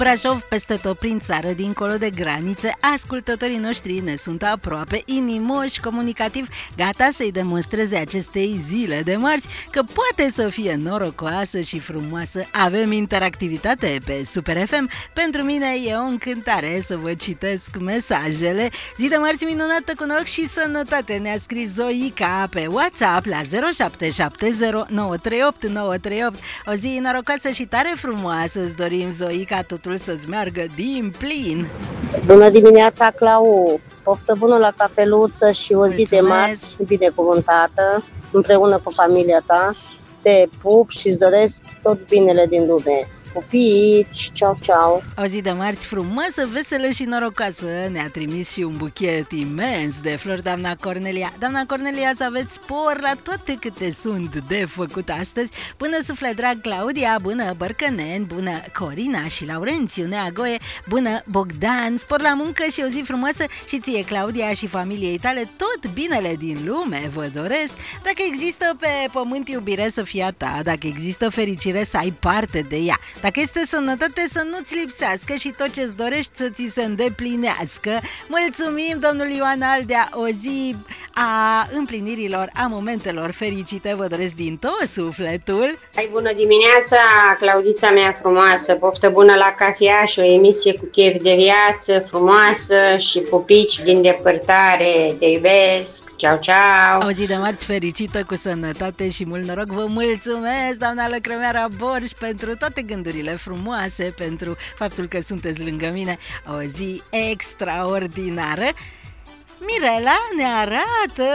Brașov, peste tot prin țară, dincolo de granițe, ascultătorii noștri ne sunt aproape, inimoși, comunicativ, gata să-i demonstreze acestei zile de marți că poate să fie norocoasă și frumoasă. Avem interactivitate pe Super FM. Pentru mine e o încântare să vă citesc mesajele. Zi de marți minunată, cu noroc și sănătate, ne-a scris Zoica pe WhatsApp la 0770938938. O zi norocoasă și tare frumoasă îți dorim, Zoica, totul să-ți meargă din plin. Bună dimineața, Clau! Poftă bună la cafeluță și o zi de marți binecuvântată împreună cu familia ta. Te pup și îți doresc tot binele din lume. Pupici, ceau, ceau! O zi de marți frumoasă, veselă și norocoasă. Ne-a trimis și un buchet imens de flori doamna Cornelia. Doamna Cornelia, să aveți spor la toate câte sunt de făcut astăzi. Bună suflet drag Claudia, bună Bărcănen, bună Corina și Laurențiu Neagoie, bună Bogdan, spor la muncă și o zi frumoasă și ție, Claudia, și familiei tale tot binele din lume vă doresc. Dacă există pe pământ iubire, să fie a ta. Dacă există fericire, să ai parte de ea. Dacă este sănătate, să nu-ți lipsească și tot ce-ți dorești să ți se îndeplinească. Mulțumim, domnul Ioan Aldea, o zi a împlinirilor, a momentelor fericite, vă doresc din tot sufletul. Hai, bună dimineața, Claudița mea frumoasă, poftă bună la cafea și o emisie cu chef de viață frumoasă și pupici din depărtare, te iubesc, ceau, ceau. O zi de marți fericită, cu sănătate și mult noroc, vă mulțumesc, doamna Lăcrămeara Borș, pentru toate gândurile frumoase, pentru faptul că sunteți lângă mine. O zi extraordinară. Mirela ne arată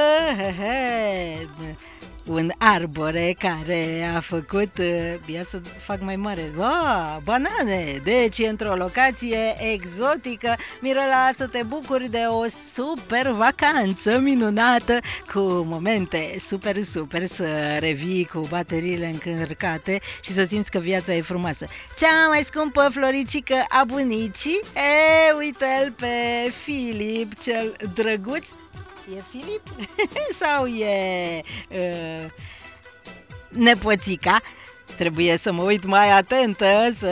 un arbore care a făcut, ia să fac mai mare, banane, deci într-o locație exotică. Mirela, să te bucuri de o super vacanță minunată, cu momente super, să revii cu bateriile încărcate și să simți că viața e frumoasă. Cea mai scumpă floricică a bunicii, uite-l pe Filip, cel drăguț. E Filip? Sau e nepoțica? Trebuie să mă uit mai atentă, să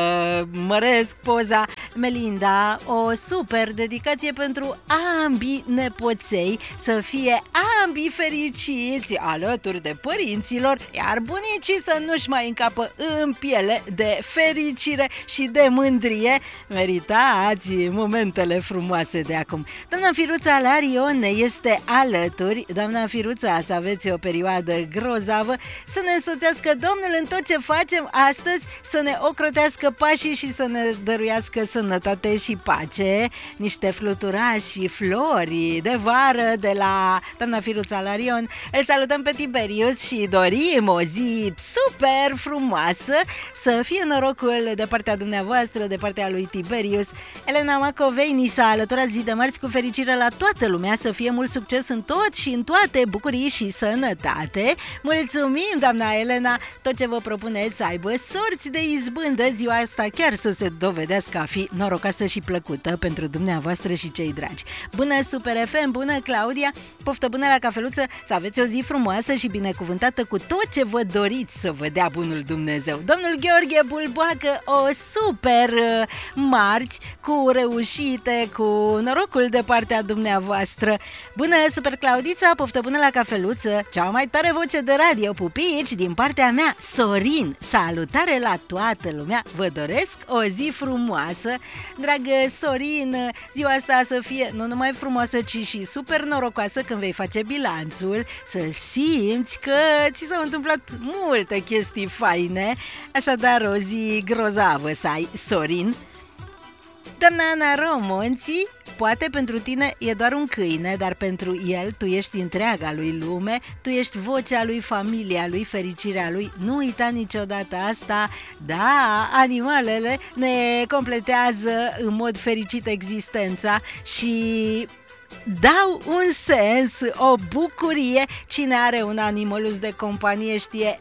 măresc poza. Melinda, o super dedicație pentru ambii nepoței, să fie ambii fericiți alături de părinților, iar bunicii să nu-și mai încapă în piele de fericire și de mândrie. Meritați momentele frumoase de acum. Doamna Firuța Larion ne este alături. Doamna Firuța, să aveți o perioadă grozavă, să ne însoțească Domnul în tot ce facem astăzi, să ne ocrotească pașii și să ne dăruiască sănătate și pace. Niște fluturași și flori de vară de la doamna Firuța Larion. Îl salutăm pe Tiberius și dorim o zi super frumoasă, să fie norocul de partea dumneavoastră, de partea lui Tiberius. Elena Macovei ni s-a alăturat zi de marți, cu fericire la toată lumea, să fie mult succes în tot și în toate, bucurii și sănătate. Mulțumim, doamna Elena, tot ce vă propuneți să aibă sorți de izbândă ziua asta, chiar să se dovedească a fi norocoasă și plăcută pentru dumneavoastră și cei dragi. Bună Super FM, bună Claudia, poftă bună la cafeluță, să aveți o zi frumoasă și binecuvântată cu tot ce vă doriți să vă dea bunul Dumnezeu. Domnul Gheorghe Bulboacă, o super marți, cu reușite, cu norocul de partea dumneavoastră. Bună Super Claudița, poftă bună la cafeluță, cea mai tare voce de radio, pupici din partea mea, Sorin. Salutare la toată lumea, vă doresc o zi frumoasă. Dragă Sorin, ziua asta să fie nu numai frumoasă, ci și super norocoasă când vei face bilanțul, să simți că ți s-au întâmplat multe chestii faine. Așadar, o zi grozavă să ai, Sorin. Doamna Ana Romonții, poate pentru tine e doar un câine, dar pentru el tu ești întreaga lui lume, tu ești vocea lui, familia lui, fericirea lui. Nu uita niciodată asta. Da, animalele ne completează în mod fericit existența și dau un sens, o bucurie. Cine are un animăluț de companie știe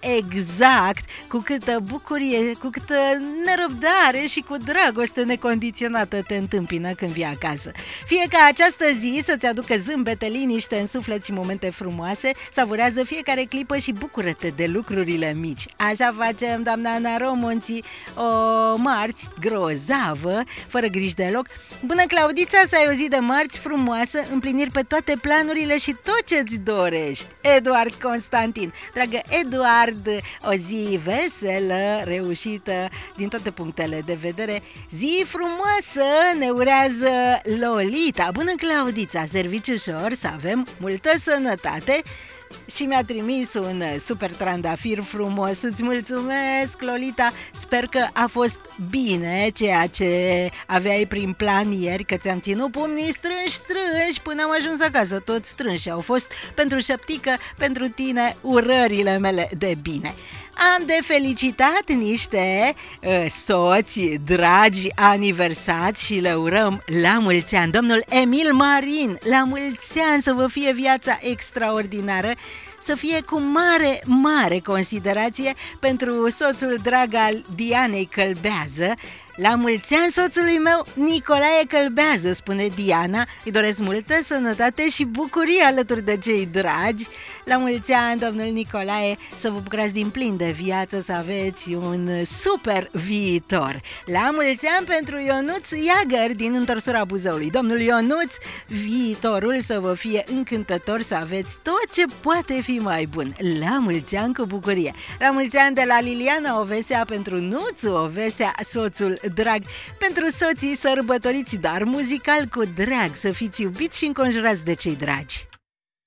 exact cu câtă bucurie, cu câtă nerăbdare și cu dragoste necondiționată te întâmpină când vii acasă. Fie ca această zi să-ți aducă zâmbete, liniște în suflet și momente frumoase, savurează fiecare clipă și bucură-te de lucrurile mici. Așa facem, doamna Ana Romonții, o marți grozavă, fără griji deloc. Bună, Claudița, să ai o zi de marți frumoasă, împliniri pe toate planurile și tot ce-ți dorești. Eduard Constantin. Dragă Eduard, o zi veselă, reușită din toate punctele de vedere. Zi frumoasă ne urează Lolita. Bună, Claudița, serviciu ușor, să avem multă sănătate. Și mi-a trimis un super trandafir frumos. Îți mulțumesc, Lolita. Sper că a fost bine ceea ce aveai prin plan ieri, că ți-am ținut pumnii strânși până am ajuns acasă. Toți strânși au fost. Pentru Șăptică, pentru tine, urările mele de bine. Am de felicitat niște soți dragi aniversați și le urăm la mulți ani. Domnul Emil Marin, la mulți ani, să vă fie viața extraordinară, să fie cu mare, mare considerație pentru soțul drag al Dianei Călbează. La mulți ani soțului meu Nicolae Călbează, spune Diana. Îi doresc multă sănătate și bucurie alături de cei dragi. La mulți ani, domnul Nicolae, să vă bucurați din plin de viață, să aveți un super viitor. La mulți ani pentru Ionuț Iagăr din întorsura Buzăului. Domnul Ionuț, viitorul să vă fie încântător, să aveți tot ce poate fi mai bun. La mulți ani cu bucurie. La mulți ani de la Liliana Ovesea pentru Nuțu Ovesea, soțul drag, pentru soții sărbătoriți, dar muzical cu drag, să fiți iubiți și înconjurați de cei dragi.